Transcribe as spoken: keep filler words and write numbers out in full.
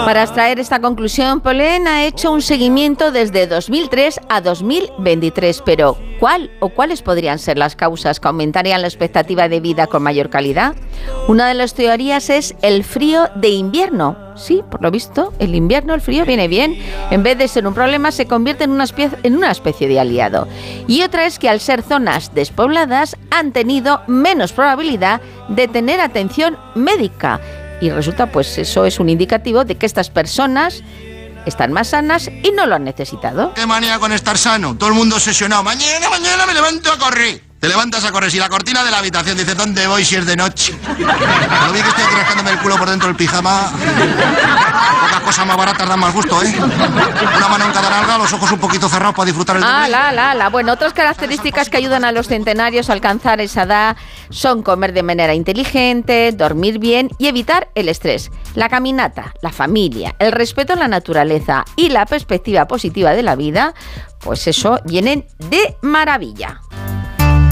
Para extraer esta conclusión, Pollen ha hecho un seguimiento desde dos mil tres a dos mil veintitrés, pero ¿cuál o cuáles podrían ser las causas que aumentarían la expectativa de vida con mayor calidad? Una de las teorías es el frío de invierno. Sí, por lo visto, el invierno, el frío viene bien. En vez de ser un problema, se convierte en una especie, en una especie de aliado. Y otra es que al ser zonas despobladas han tenido menos probabilidad de tener atención médica. Y resulta, pues eso es un indicativo de que estas personas están más sanas y no lo han necesitado. ¿Qué manía con estar sano? Todo el mundo obsesionado. Mañana, mañana me levanto a correr. Te levantas a correr. Si la cortina de la habitación dice ¿dónde voy si es de noche? Lo vi que estoy rascándome el culo por dentro del pijama. Pocas cosas más baratas dan más gusto, ¿eh? Una mano en cada nalga, los ojos un poquito cerrados para disfrutar el Ah, la, la, la. Bueno, otras características que ayudan a los centenarios a alcanzar esa edad son comer de manera inteligente, dormir bien y evitar el estrés. La caminata, la familia, el respeto a la naturaleza y la perspectiva positiva de la vida, pues eso vienen de maravilla.